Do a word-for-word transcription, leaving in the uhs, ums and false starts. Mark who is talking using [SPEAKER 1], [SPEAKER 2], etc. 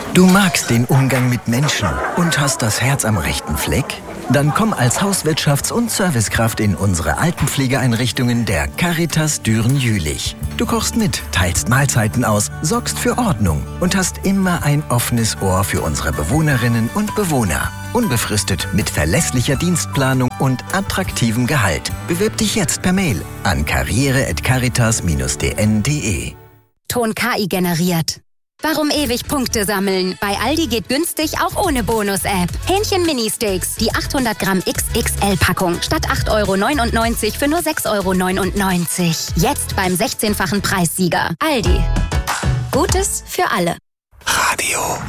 [SPEAKER 1] Du magst den Umgang mit Menschen und hast das Herz am rechten Fleck? Dann komm als Hauswirtschafts- und Servicekraft in unsere Altenpflegeeinrichtungen der Caritas Düren-Jülich. Du kochst mit, teilst Mahlzeiten aus, sorgst für Ordnung und hast immer ein offenes Ohr für unsere Bewohnerinnen und Bewohner. Unbefristet mit verlässlicher Dienstplanung und attraktivem Gehalt. Bewirb dich jetzt per Mail an karriere at caritas dash d n punkt d e.
[SPEAKER 2] Ton K I generiert. Warum ewig Punkte sammeln? Bei Aldi geht günstig auch ohne Bonus-App. Hähnchen Mini-Steaks, die achthundert Gramm X X L-Packung statt acht Euro neunundneunzig für nur sechs Euro neunundneunzig. Jetzt beim sechzehnfachen Preissieger. Aldi. Gutes für alle.
[SPEAKER 3] Radio